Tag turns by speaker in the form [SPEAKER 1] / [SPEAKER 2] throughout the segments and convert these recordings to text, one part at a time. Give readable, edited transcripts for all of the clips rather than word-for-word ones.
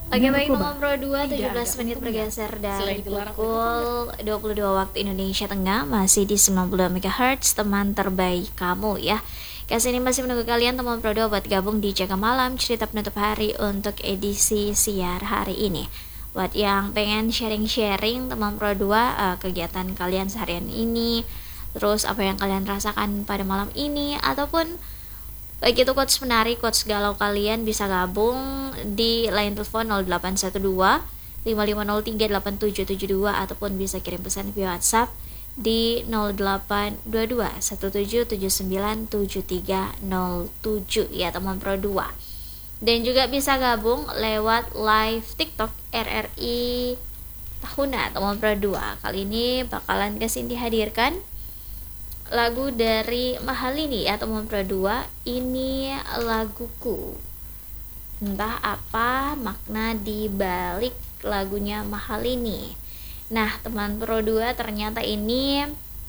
[SPEAKER 1] Oke baik,
[SPEAKER 2] Narkoba
[SPEAKER 1] nomor Pro 2,
[SPEAKER 2] tidak
[SPEAKER 1] 17
[SPEAKER 2] ada
[SPEAKER 1] menit
[SPEAKER 2] untuk
[SPEAKER 1] bergeser dari
[SPEAKER 2] selain dilarang
[SPEAKER 1] pukul 22 waktu Indonesia Tengah. Masih di 92 MHz, teman terbaik kamu ya. Kasih ini masih menunggu kalian teman Pro 2 buat gabung di Jaga Malam, cerita penutup hari untuk edisi siar hari ini. Buat yang pengen sharing-sharing teman Pro 2, kegiatan kalian seharian ini, terus apa yang kalian rasakan pada malam ini, ataupun baik itu quotes menarik, quotes galau, kalian bisa gabung di line telepon 0812 5503 8772 ataupun bisa kirim pesan via WhatsApp di 0822 17797307 ya teman Pro 2. Dan juga bisa gabung lewat live TikTok RRI Tahuna teman Pro 2. Kali ini bakalan kasih dihadirkan lagu dari Mahalini ya teman Pro 2, Ini Laguku. Entah apa makna di balik lagunya Mahalini. Nah teman Pro 2, ternyata ini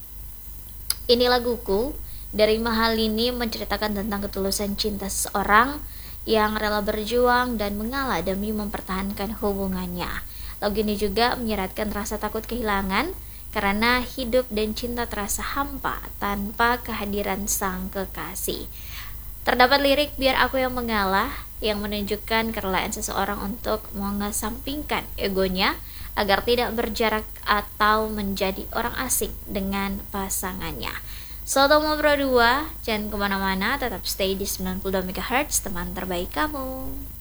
[SPEAKER 1] Laguku dari Mahalini menceritakan tentang ketulusan cinta seseorang yang rela berjuang dan mengalah demi mempertahankan hubungannya. Lagu ini juga menyeratkan rasa takut kehilangan karena hidup dan cinta terasa hampa tanpa kehadiran sang kekasih. Terdapat lirik biar aku yang mengalah yang menunjukkan kerelaan seseorang untuk mengesampingkan egonya agar tidak berjarak atau menjadi orang asing dengan pasangannya. So, Tomo Pro 2, jangan kemana-mana, tetap stay di 92 MHz, teman terbaik kamu.